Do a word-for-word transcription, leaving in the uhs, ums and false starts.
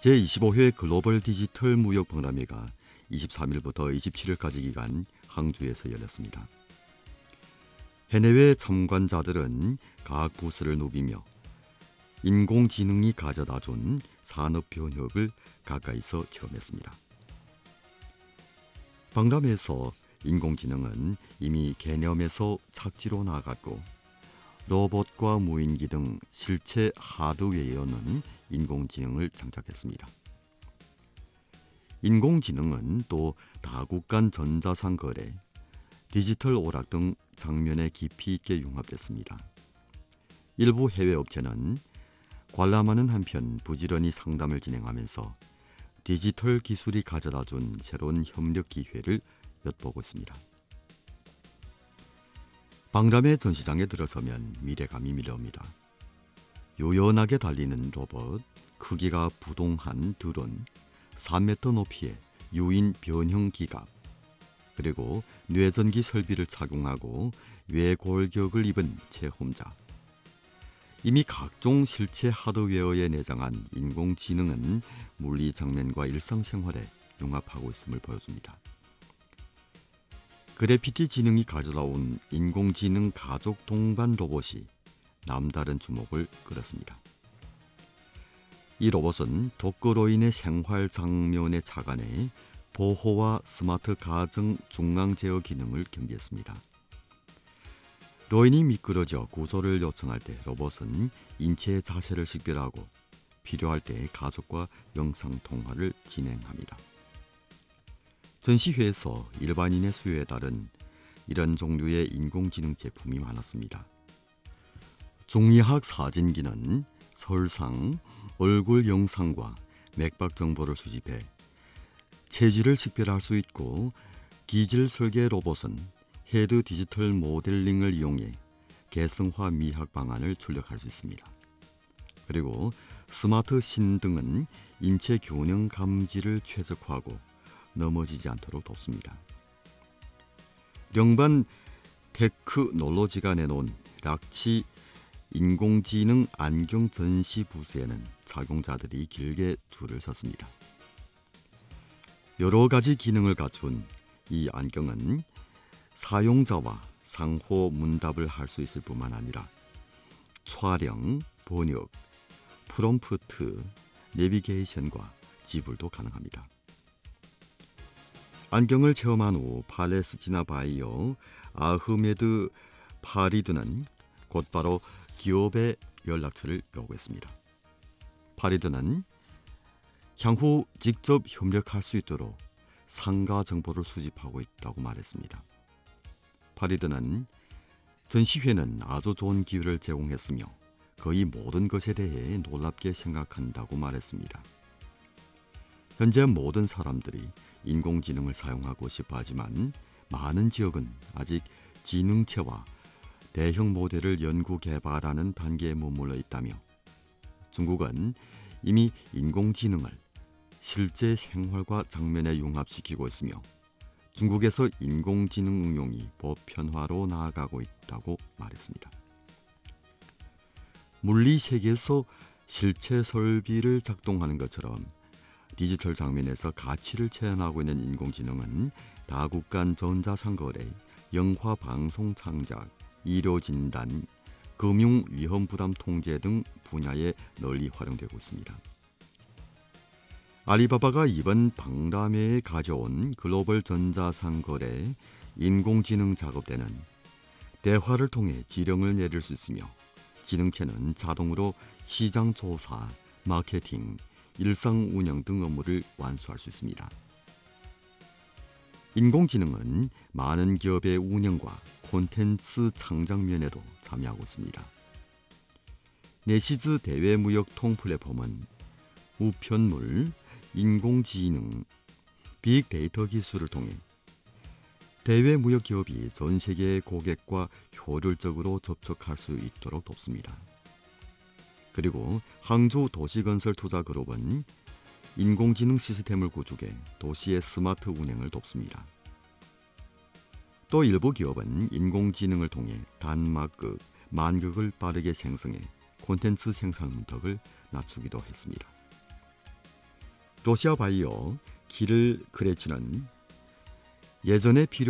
제이십오 회 글로벌 디지털 무역 박람회가 이십삼 일부터 이십칠 일까지 기간 항주에서 열렸습니다. 해내외 참관자들은 각 부스를 누비며 인공지능이 가져다준 산업 변혁을 가까이서 체험했습니다. 박람회에서 인공지능은 이미 개념에서 착지로 나아갔고 로봇과 무인기 등 실체 하드웨어는 인공지능을 장착했습니다. 인공지능은 또 다국 간 전자상 거래, 디지털 오락 등 장면에 깊이 있게 융합됐습니다. 일부 해외 업체는 관람하는 한편 부지런히 상담을 진행하면서 디지털 기술이 가져다준 새로운 협력 기회를 엿보고 있습니다. 박람회 전시장에 들어서면 미래감이 밀려옵니다. 요연하게 달리는 로봇, 크기가 부동한 드론, 삼 미터 높이의 유인 변형 기갑, 그리고 뇌전기 설비를 착용하고 외골격을 입은 체험자. 이미 각종 실체 하드웨어에 내장한 인공지능은 물리 장면과 일상생활에 융합하고 있음을 보여줍니다. 그래피티 지능이 가져다온 인공지능 가족 동반 로봇이 남다른 주목을 끌었습니다. 이 로봇은 독거로 인해 생활 장면에 착안해 보호와 스마트 가정 중앙 제어 기능을 겸비했습니다. 로인이 미끄러져 구조를 요청할 때 로봇은 인체의 자세를 식별하고 필요할 때 가족과 영상 통화를 진행합니다. 전시회에서 일반인의 수요에 따른 이런 종류의 인공지능 제품이 많았습니다. 중의학 사진기는 설상, 얼굴 영상과 맥박 정보를 수집해 체질을 식별할 수 있고, 기질 설계 로봇은 헤드 디지털 모델링을 이용해 개성화 미학 방안을 출력할 수 있습니다. 그리고 스마트 신등은 인체 균형 감지를 최적화하고 넘어지지 않도록 돕습니다. 영반 테크놀로지가 내놓은 락치 인공지능 안경 전시 부스에는 착용자들이 길게 줄을 섰습니다. 여러 가지 기능을 갖춘 이 안경은 사용자와 상호 문답을 할 수 있을 뿐만 아니라 촬영, 번역, 프롬프트, 내비게이션과 지불도 가능합니다. 안경을 체험한 후 팔레스티나 바이오 아흐메드 파리드는 곧바로 기업의 연락처를 요구했습니다. 파리드는 향후 직접 협력할 수 있도록 상가 정보를 수집하고 있다고 말했습니다. 파리드는 전시회는 아주 좋은 기회를 제공했으며 거의 모든 것에 대해 놀랍게 생각한다고 말했습니다. 현재 모든 사람들이 인공지능을 사용하고 싶어 하지만 많은 지역은 아직 지능체와 대형 모델을 연구 개발하는 단계에 머물러 있다며 중국은 이미 인공지능을 실제 생활과 장면에 융합시키고 있으며 중국에서 인공지능 응용이 보편화로 나아가고 있다고 말했습니다. 물리 세계에서 실체 설비를 작동하는 것처럼 디지털 장면에서 가치를 체현하고 있는 인공지능은 다국 간 전자상거래, 영화 방송 창작, 의료 진단, 금융 위험 부담 통제 등 분야에 널리 활용되고 있습니다. 알리바바가 이번 박람회에 가져온 글로벌 전자상거래 인공지능 작업대는 대화를 통해 지령을 내릴 수 있으며 지능체는 자동으로 시장 조사, 마케팅, 일상 운영 등 업무를 완수할 수 있습니다. 인공지능은 많은 기업의 운영과 콘텐츠 창작 면에도 참여하고 있습니다. 네시즈 대외무역통 플랫폼은 우편물, 인공지능, 빅데이터 기술을 통해 대외무역 기업이 전 세계의 고객과 효율적으로 접촉할 수 있도록 돕습니다. 그리고 항주 도시건설투자그룹은 인공지능 시스템을 구축해 도시의 스마트 운행을 돕습니다. 또 일부 기업은 인공지능을 통해 단막극, 만극을 빠르게 생성해 콘텐츠 생산 문턱을 낮추기도 했습니다. 러시아 바이오 키릴 크레치는 예전에 필요